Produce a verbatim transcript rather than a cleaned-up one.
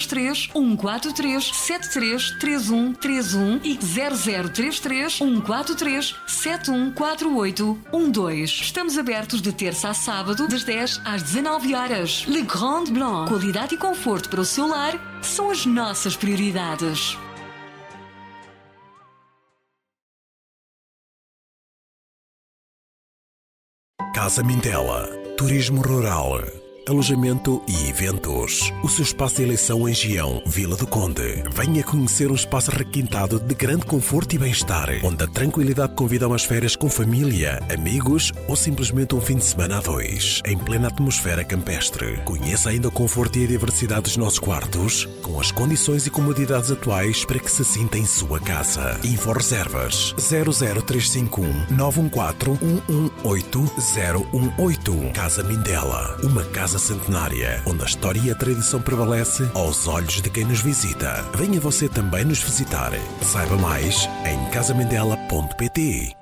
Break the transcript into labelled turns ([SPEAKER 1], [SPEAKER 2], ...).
[SPEAKER 1] três, um quatro três, sete três três um três um e zero zero três três, um quatro três, sete um quatro oito um dois. Estamos abertos de terça a sábado, das dez às dezanove horas. Le Grand Blanc. Qualidade e conforto para o seu lar são as nossas prioridades.
[SPEAKER 2] Casa Mindela. Turismo rural. Alojamento e eventos. O seu espaço de eleição em Gião, Vila do Conde. Venha conhecer um espaço requintado de grande conforto e bem-estar, onde a tranquilidade convida a umas férias com família, amigos ou simplesmente um fim de semana a dois, em plena atmosfera campestre. Conheça ainda o conforto e a diversidade dos nossos quartos, com as condições e comodidades atuais para que se sinta em sua casa. Info reservas zero zero três cinco um, nove um quatro, um um oito zero um oito. Casa Mindela, uma casa centenária, onde a história e a tradição prevalece aos olhos de quem nos visita. Venha você também nos visitar. Saiba mais em casa mindela ponto pt.